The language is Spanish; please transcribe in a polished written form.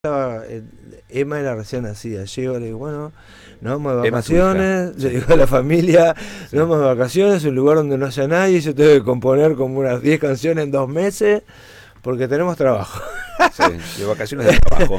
Emma era recién nacida. Llego, le digo, bueno, nos vamos de Emma, tu hija. vacaciones. Le Sí. digo a la familia, Sí. nos vamos de vacaciones, un lugar donde no haya nadie. Yo tengo que componer como unas 10 canciones en 2 meses porque tenemos trabajo. Sí, de vacaciones de trabajo.